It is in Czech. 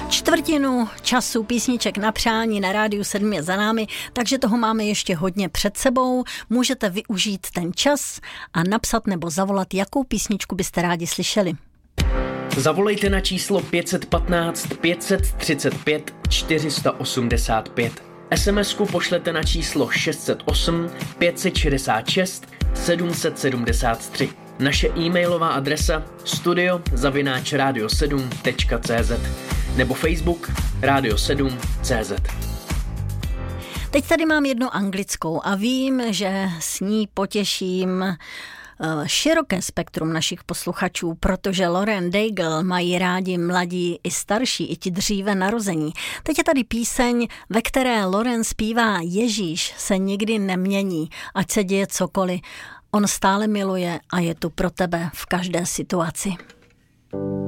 Čtvrtinu času písniček na přání na Rádiu 7 je za námi, takže toho máme ještě hodně před sebou. Můžete využít ten čas a napsat nebo zavolat, jakou písničku byste rádi slyšeli. Zavolejte na číslo 515 535 485. SMS-ku pošlete na číslo 608 566 773. Naše e-mailová adresa studio@radio7.cz nebo Facebook Radio 7.cz. Teď tady mám jednu anglickou a vím, že s ní potěším široké spektrum našich posluchačů, protože Lauren Daigle mají rádi mladí i starší, i ti dříve narození. Teď je tady píseň, ve které Lauren zpívá: Ježíš se nikdy nemění, ať se děje cokoliv. On stále miluje a je tu pro tebe v každé situaci.